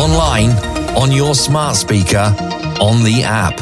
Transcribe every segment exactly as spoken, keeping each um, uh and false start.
online, on your smart speaker, on the app.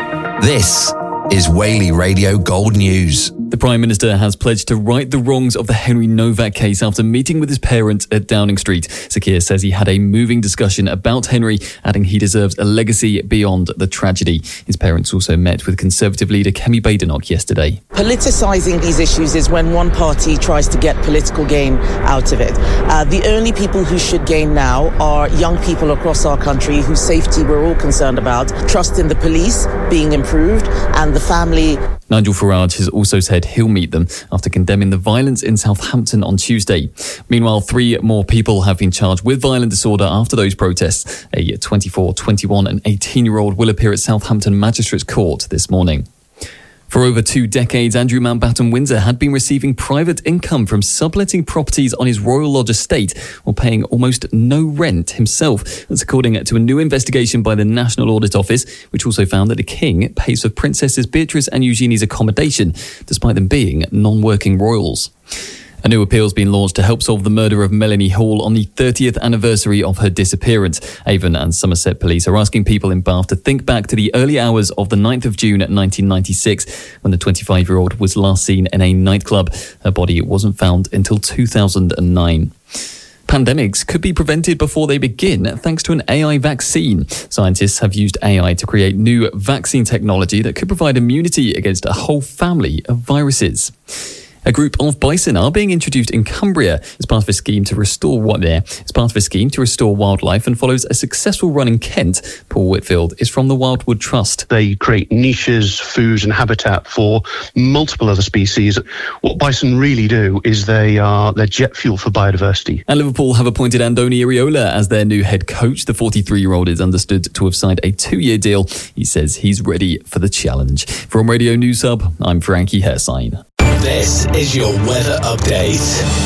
This is Whaley Radio Gold News. The Prime Minister has pledged to right the wrongs of the Henry Novak case after meeting with his parents at Downing Street. Sir Keir says he had a moving discussion about Henry, adding he deserves a legacy beyond the tragedy. His parents also met with Conservative leader Kemi Badenoch yesterday. Politicising these issues is when one party tries to get political gain out of it. Uh, the only people who should gain now are young people across our country whose safety we're all concerned about, trust in the police being improved, and the family. Nigel Farage has also said he'll meet them after condemning the violence in Southampton on Tuesday. Meanwhile, three more people have been charged with violent disorder after those protests. A twenty-four, twenty-one and eighteen-year-old will appear at Southampton Magistrates Court this morning. For over two decades, Andrew Mountbatten Windsor had been receiving private income from subletting properties on his Royal Lodge estate while paying almost no rent himself. That's according to a new investigation by the National Audit Office, which also found that the King pays for Princesses Beatrice and Eugenie's accommodation, despite them being non-working royals. A new appeal has been launched to help solve the murder of Melanie Hall on the thirtieth anniversary of her disappearance. Avon and Somerset police are asking people in Bath to think back to the early hours of the ninth of June nineteen ninety-six, when the twenty-five-year-old was last seen in a nightclub. Her body wasn't found until two thousand nine. Pandemics could be prevented before they begin thanks to an A I vaccine. Scientists have used A I to create new vaccine technology that could provide immunity against a whole family of viruses. A group of bison are being introduced in Cumbria as part of a scheme to restore what there. As part of a scheme to restore wildlife and follows a successful run in Kent. Paul Whitfield is from the Wildwood Trust. They create niches, food and habitat for multiple other species. What bison really do is they are they're jet fuel for biodiversity. And Liverpool have appointed Andoni Iraola as their new head coach. The forty-three-year-old is understood to have signed a two-year deal. He says he's ready for the challenge. From Radio News Hub, I'm Frankie Hersign. This is your weather update.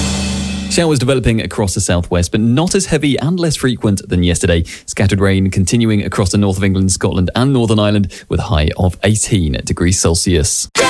Showers developing across the southwest, but not as heavy and less frequent than yesterday. Scattered rain continuing across the north of England, Scotland and Northern Ireland with a high of eighteen degrees Celsius.